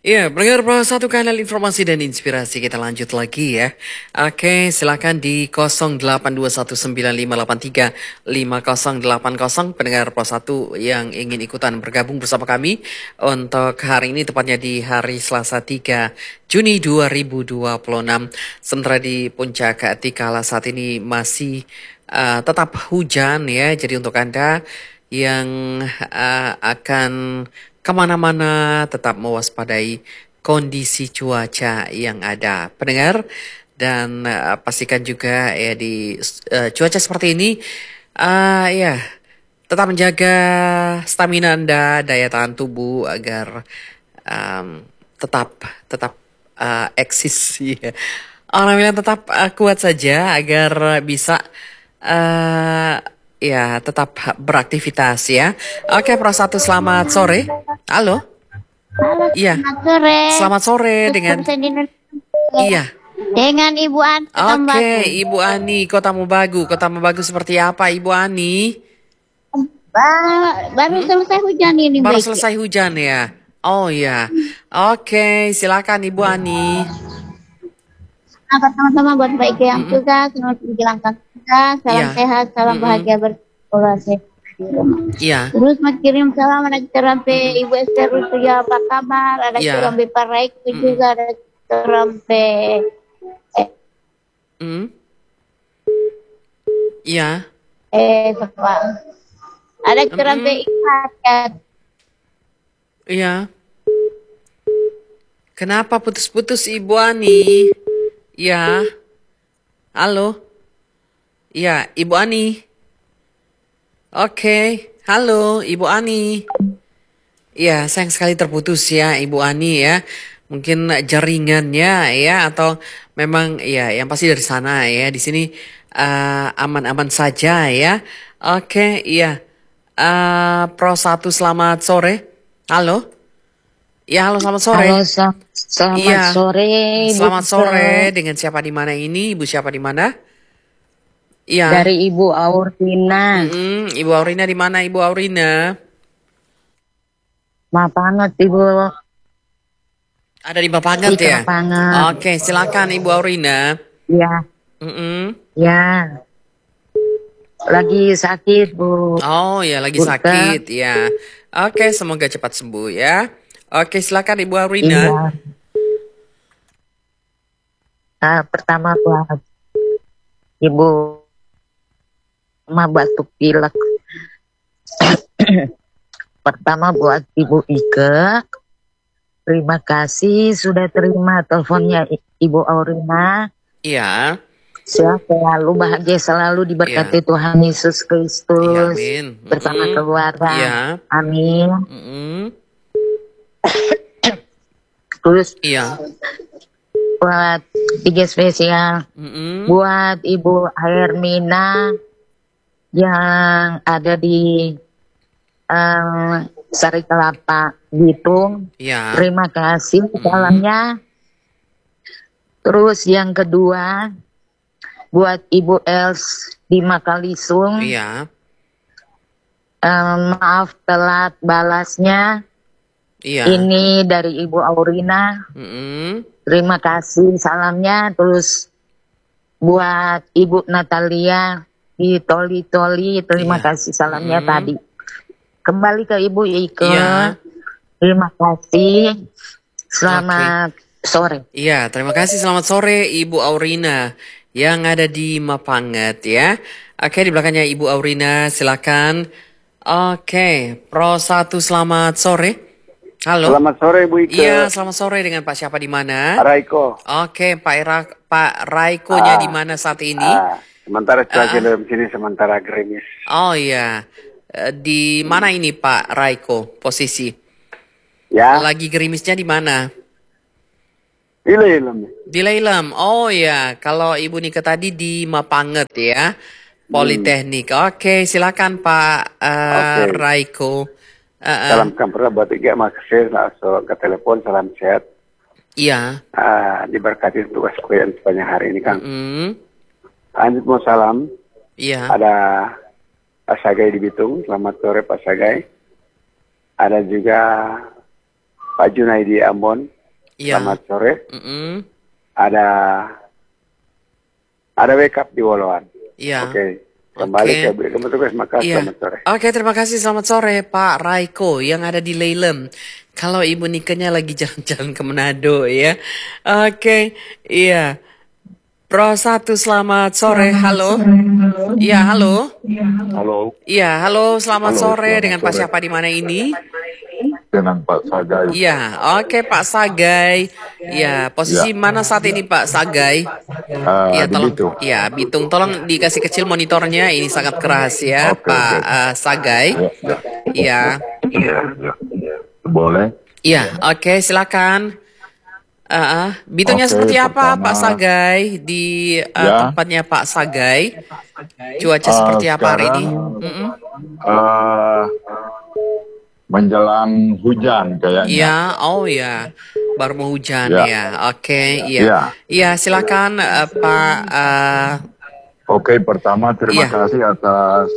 Ya, pendengar bahwa satu kanal informasi dan inspirasi kita lanjut lagi ya. Oke, silakan di 082195835080 pendengar Pro 1 yang ingin ikutan bergabung bersama kami untuk hari ini tepatnya di hari Selasa 3 Juni 2026. Sementara di puncak Tikala saat ini masih tetap hujan ya. Jadi untuk Anda yang akan kemana-mana tetap mewaspadai kondisi cuaca yang ada, pendengar, dan pastikan juga ya di cuaca seperti ini, ya tetap menjaga stamina Anda, daya tahan tubuh agar um, tetap tetap eksis ya. Orang bilang tetap kuat saja agar bisa uh, ya tetap beraktivitas ya. Oke, Pro Satu, selamat sore. Halo. Halo, Iya, selamat sore. selamat sore dengan Bersama iya. dengan Ibu Ani Oke, Tambaku. Ibu Ani, Kota Mobagu. Kota Mobagu seperti apa, Ibu Ani? Baru Hmm? selesai hujan ini, Baru Beki. selesai hujan ya. Oh ya. Oke, silakan Ibu Ani. Selamat sama-sama buat Baik yang Mm-mm. juga. Selamat menjalankan juga. Salam Iya. sehat, salam Mm-mm. bahagia berkolaborasi di rumah. Iya. Terus mau kirim salam ada Cerampe Mm-mm. Ibu Esther Rusuya, apa kabar? Ada Iya. Cerampe Pak Raiko Mm-mm. juga, ada Cerampe Mm. Iya. apa? Ada Cerampe Mm-mm. Ikat ya. Iya. Kenapa putus-putus Ibu Ani? Iya. Halo. Iya, Ibu Ani. Oke. Halo, Ibu Ani. Ya, sayang sekali terputus ya Ibu Ani ya. Mungkin jaringannya ya atau memang ya yang pasti dari sana ya. Di sini aman-aman saja ya. Oke, iya. Pro Satu, selamat sore. Halo? Ya, halo, selamat sore. Halo, selamat Iya. sore, Ibu Selamat Ike. sore. Dengan siapa di mana ini? Ibu siapa di mana? Iya. Dari Ibu Aurina. Ibu Aurina di mana Ibu Aurina? Maaf banget, Ibu. Ada di Mapangat Di ya? Mapangat. Oke, silakan Ibu Aurina. Ya, Mm-mm. ya. Lagi sakit, Bu. Oh ya, lagi Punten. sakit ya. Oke, semoga cepat sembuh ya. Oke, silakan Ibu Aurina. Iya. Pertama buat Ibu batuk pilek. Pertama buat Ibu Ike. Terima kasih sudah terima teleponnya Ibu Aurina. Iya. Sehat selalu, bahagia selalu, diberkati Tuhan Yesus Kristus. Iya, amin. Bersama keluarga. Iya. Amin. Mm-mm. Terus Iya. buat tiga spesial Mm-mm. buat Ibu Hermina yang ada di Sari Kelapa Bitung. Iya. Terima kasih salamnya. Terus yang kedua buat Ibu Els di Makalisung. Iya. Maaf telat balasnya. Iya. Ini dari Ibu Aurina. Mm-mm. Terima kasih salamnya. Terus buat Ibu Natalia di Toli-Toli. Terima kasih salamnya tadi. Kembali ke Ibu Ike. Iya. Terima kasih. Selamat sore. Iya, terima kasih. Selamat sore Ibu Aurina yang ada di Mapangat ya. Oke, di belakangnya Ibu Aurina, silakan. Oke, Pro Satu, selamat sore. Halo. Selamat sore Bu Ike. Iya, selamat sore dengan Pak siapa di mana? Raiko. Oke, Pak Raiko-nya di mana saat ini? Sementara cuaca dalam sini sementara gerimis. Oh iya. Di mana ini Pak Raiko posisi? Ya. Lagi gerimisnya di mana? Di Lelem. Di Lelem. Oh ya, kalau Ibu Nika tadi di Mapanget ya. Politeknik. Oke, silakan Pak Raiko. Salam kampura buat Ike, makasih langsung ke telepon, salam sehat. Iya. Diberkati tugas kuliah sepanjang hari ini Kang. Lanjut mau salam. Iya. Ada Pak Sagai di Bitung, selamat sore Pak Sagai. Ada juga Pak Junaidi Ambon, Iya. Selamat sore. Mm-mm. Ada wake up di Woloan. Iya. Oke. Kembali Oke. ke berita tugas, maka Iya. selamat sore. Oke, terima kasih. Selamat sore, Pak Raiko yang ada di Lelem. Kalau Ibu Nikenya lagi jalan-jalan ke Manado ya. Oke, iya. Pro 1, selamat sore. Halo. Iya, halo. Halo, Iya, halo. Selamat Halo, sore. selamat Dengan Pak sore. siapa di mana ini? dengan Pak Sagai. Iya, oke Pak Sagai. Iya, posisi mana saat ini Pak Sagai? Iya, Di tolong. Bitung. Iya, Bitung. Tolong dikasih kecil monitornya. Ini sangat keras ya, Oke, Pak oke. Sagai. Iya. Ya. Boleh. Iya, oke, silakan. Bitungnya Oke, seperti apa, pertama. Pak Sagai? Di Ya. tempatnya Pak Sagai, cuaca seperti apa hari ini? Mm-mm. Menjelang hujan kayaknya. Iya, oh ya, baru mau hujan Ya. ya. Oke, iya. Ya. Iya, silakan Pak. Oke, pertama terima Iya. kasih atas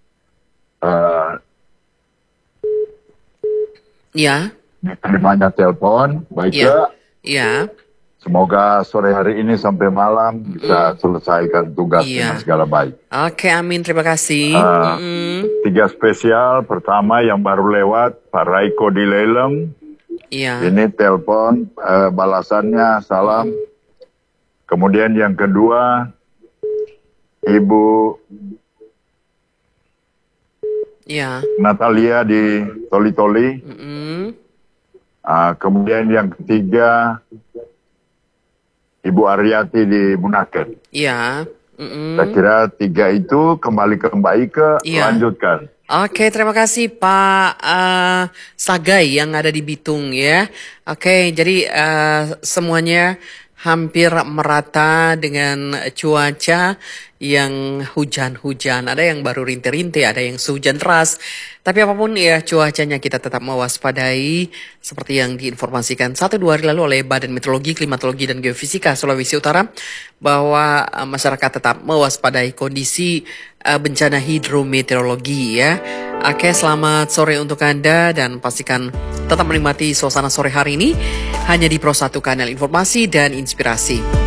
Iya, diterimanya telepon. Baik iya, ya. iya. Semoga sore hari ini sampai malam bisa selesaikan tugas Iya. dengan segala baik. Oke, amin. Terima kasih. Ah. Mm-mm. 3 spesial, pertama yang baru lewat, Pak Raiko di Lelem. Iya, Ini telepon, balasannya salam. Kemudian yang kedua, Ibu iya. Natalia di Toli-Toli. Mm-mm. Kemudian yang ketiga, Ibu Aryati di Bunaken. Iya. Mm-mm. Saya kira 3 itu kembali ke Mbak Ike, Iya. lanjutkan. Oke, terima kasih Pak Sagai yang ada di Bitung ya. Oke, jadi semuanya hampir merata dengan cuaca yang hujan-hujan. Ada yang baru rintik-rintik, ada yang sehujan deras. Tapi apapun ya cuacanya kita tetap mewaspadai seperti yang diinformasikan 1-2 hari lalu oleh Badan Meteorologi, Klimatologi, dan Geofisika Sulawesi Utara bahwa masyarakat tetap mewaspadai kondisi bencana hidrometeorologi ya. Oke, selamat sore untuk Anda dan pastikan tetap menikmati suasana sore hari ini hanya di Pro 1 Kanal Informasi dan Inspirasi.